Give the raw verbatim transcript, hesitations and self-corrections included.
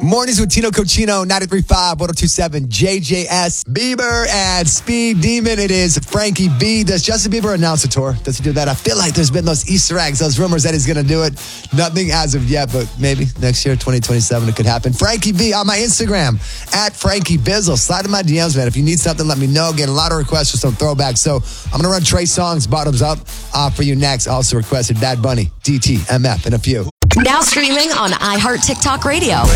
Mornings with Tino Cochino, ninety-three point five, one oh two point seven, J J S. Bieber and Speed Demon. It is Frankie B. Does Justin Bieber announce a tour? Does he do that? I feel like there's been those Easter eggs, those rumors that he's going to do it. Nothing as of yet, but maybe next year, twenty twenty-seven, it could happen. Frankie B on my Instagram, at Frankie Bizzle. Slide in my D Ms, man. If you need something, let me know. Getting a lot of requests for some throwbacks. So I'm going to run Trey Songz, Bottoms Up, uh, for you next. Also requested Bad Bunny, D T, M F, and a few. Now streaming on iHeart TikTok Radio.